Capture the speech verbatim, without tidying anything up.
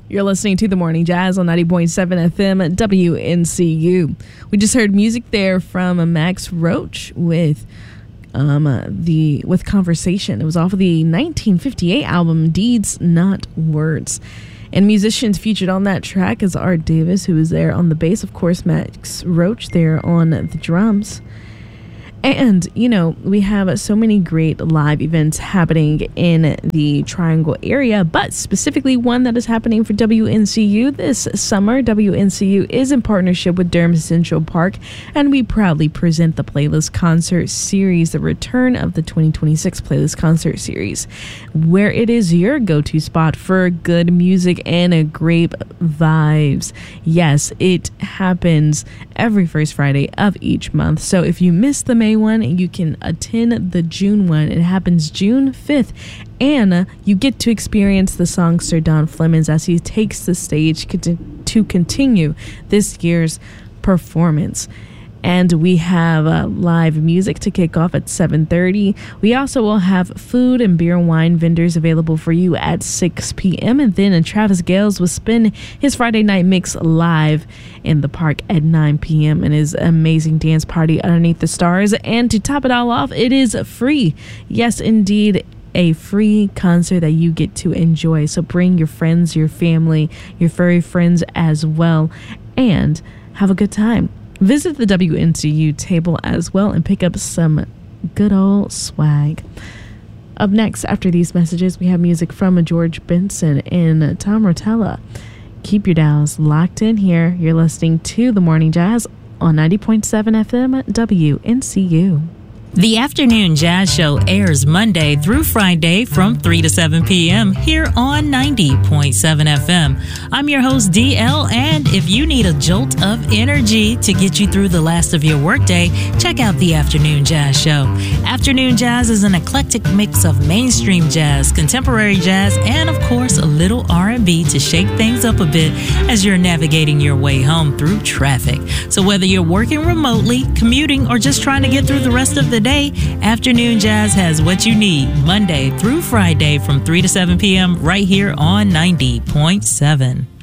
You're listening to The Morning Jazz on ninety point seven F M W N C U. We just heard music there from Max Roach with um, uh, the with Conversation. It was off of the nineteen fifty-eight album Deeds Not Words. And musicians featured on that track is Art Davis, who is there on the bass. Of course, Max Roach there on the drums. And, you know, we have so many great live events happening in the Triangle area, but specifically one that is happening for W N C U this summer. W N C U is in partnership with Durham Central Park, and we proudly present the Playlist Concert Series, the return of the twenty twenty-six Playlist Concert Series, where it is your go-to spot for good music and great vibes. Yes, it happens every first Friday of each month. So if you missed the May one, you can attend the June one. It happens June fifth, and uh, you get to experience the songster Don Flemings as he takes the stage to continue this year's performance. And we have uh, live music to kick off at seven thirty. We also will have food and beer and wine vendors available for you at six p.m. And then uh, Travis Gales will spin his Friday night mix live in the park at nine p.m. and his amazing dance party underneath the stars. And to top it all off, it is free. Yes, indeed, a free concert that you get to enjoy. So bring your friends, your family, your furry friends as well, and have a good time. Visit the W N C U table as well and pick up some good old swag. Up next, after these messages, we have music from George Benson and Tom Rotella. Keep your dials locked in here. You're listening to The Morning Jazz on ninety point seven F M W N C U. The Afternoon Jazz Show airs Monday through Friday from three to seven p.m. here on ninety point seven F M. I'm your host, D L, and if you need a jolt of energy to get you through the last of your workday, check out the Afternoon Jazz Show. Afternoon Jazz is an eclectic mix of mainstream jazz, contemporary jazz, and of course, a little R and B to shake things up a bit as you're navigating your way home through traffic. So whether you're working remotely, commuting, or just trying to get through the rest of the day, Afternoon Jazz has what you need Monday through Friday from three to seven p.m. right here on ninety point seven.